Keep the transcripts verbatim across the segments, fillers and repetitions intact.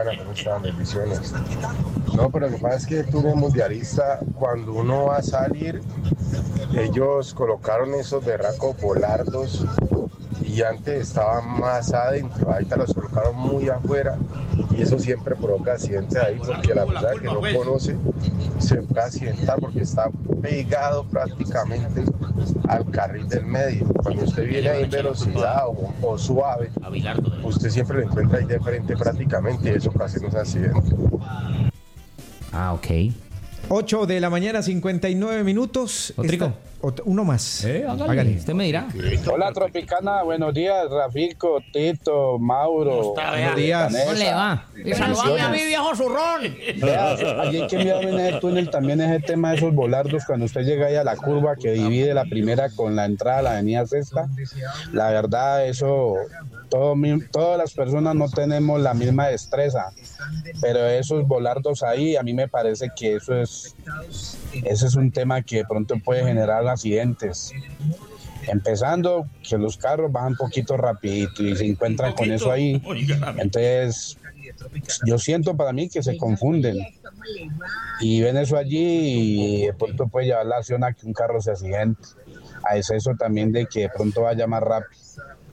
¿Cómo están? Bendiciones. No, pero lo que pasa es que tú eres mundialista, cuando uno va a salir, ellos colocaron esos berracos volardos y antes estaban más adentro, ahorita los colocaron muy afuera y eso siempre provoca accidentes ahí porque la persona que no conoce se puede accidentar porque está pegado prácticamente al carril del medio. Cuando usted viene ahí en velocidad o, o suave, usted siempre lo encuentra ahí de frente prácticamente y eso ocasiona un accidente. Ah, ok. ocho de la mañana, cincuenta y nueve minutos. Otrico. Esta, ot- uno más. Eh, hágale. Hágale. Usted me dirá. Hola Tropicana, buenos días, Rafico, Tito, Mauro. Buenos días. ¿Cómo le va? Y saludame a mi viejo zurrón. Vea, allí que me en ese túnel también es el tema de esos volardos cuando usted llega ahí a la curva que divide la primera con la entrada a la avenida Sexta. La verdad, eso, todo, mi- todas las personas no tenemos la misma destreza, pero esos volardos ahí, a mí me parece que eso es, ese es un tema que de pronto puede generar accidentes. Empezando, que los carros bajan un poquito rapidito y se encuentran con eso ahí. Entonces, yo siento para mí que se confunden y ven eso allí y de pronto puede llevar la acción a que un carro se accidente. A exceso también de que de pronto vaya más rápido.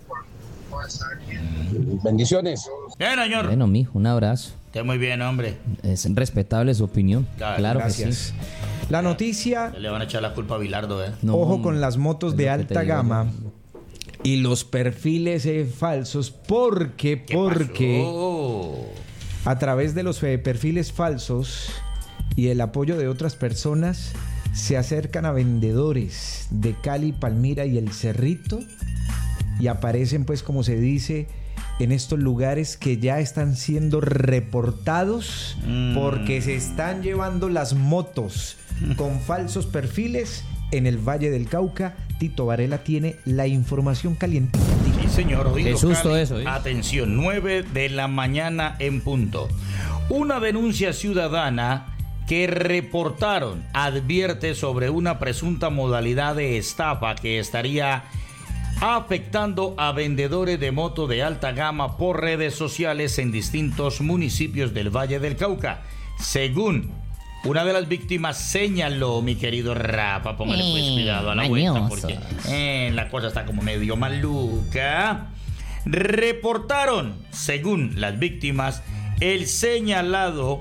Bendiciones. Bien, señor. Bueno, mijo, un abrazo. Esté muy bien, hombre. Es respetable su opinión. Claro, Claro que Gracias. sí. La noticia, Le van a echar la culpa a Bilardo, ¿eh? No, ojo con las motos es de lo que te alta digo, gama ¿no? y los perfiles eh, falsos, porque, ¿Qué porque pasó? a través de los eh, perfiles falsos y el apoyo de otras personas se acercan a vendedores de Cali, Palmira y El Cerrito y aparecen, pues, como se dice, en estos lugares que ya están siendo reportados Mm. porque se están llevando las motos con falsos perfiles en el Valle del Cauca. Tito Varela tiene la información calientita. Sí, señor. Oído, Qué susto Cali. eso, ¿eh? Atención, nueve de la mañana en punto. Una denuncia ciudadana que reportaron advierte sobre una presunta modalidad de estafa que estaría afectando a vendedores de moto de alta gama por redes sociales en distintos municipios del Valle del Cauca. Según una de las víctimas señaló, mi querido Rafa, póngale pues Eh, cuidado a la vuelta mañosos. porque eh, la cosa está como medio maluca. Reportaron, según las víctimas, el señalado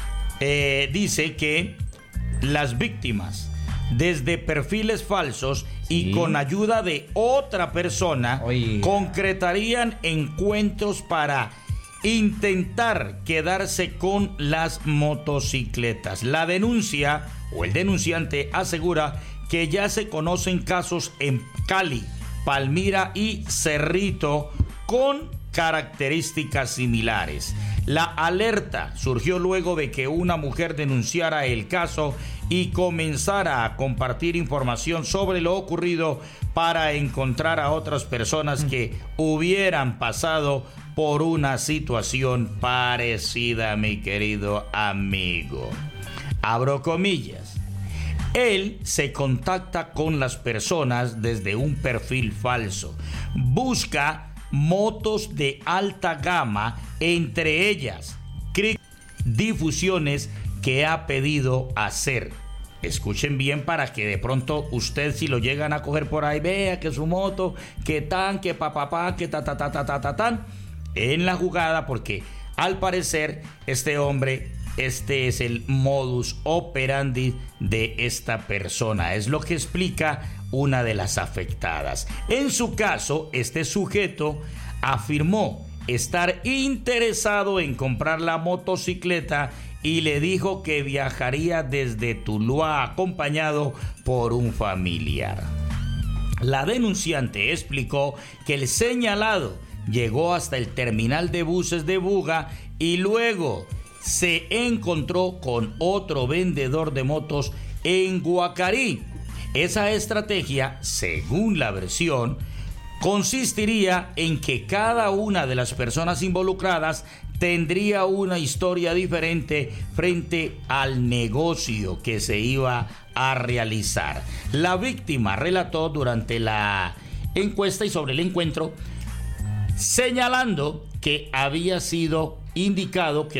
eh, dice que las víctimas, desde perfiles falsos y Sí. con ayuda de otra persona, Oiga. concretarían encuentros para intentar quedarse con las motocicletas. La denuncia o el denunciante asegura que ya se conocen casos en Cali, Palmira y Cerrito con características similares. La alerta surgió luego de que una mujer denunciara el caso y comenzara a compartir información sobre lo ocurrido para encontrar a otras personas que hubieran pasado por una situación parecida, mi querido amigo. Abro comillas. Él se contacta con las personas desde un perfil falso. Busca motos de alta gama, entre ellas difusiones que ha pedido hacer. Escuchen bien para que de pronto usted, si lo llegan a coger por ahí, vea que su moto, que tan, que pa pa pa, que ta ta ta ta ta ta tan, en la jugada, porque al parecer este hombre, este es el modus operandi de esta persona. Es lo que explica una de las afectadas. En su caso, este sujeto afirmó estar interesado en comprar la motocicleta y le dijo que viajaría desde Tuluá acompañado por un familiar. La denunciante explicó que el señalado llegó hasta el terminal de buses de Buga y luego se encontró con otro vendedor de motos en Guacarí. Esa estrategia, según la versión, consistiría en que cada una de las personas involucradas tendría una historia diferente frente al negocio que se iba a realizar. La víctima relató durante la encuesta y sobre el encuentro, señalando que había sido indicado que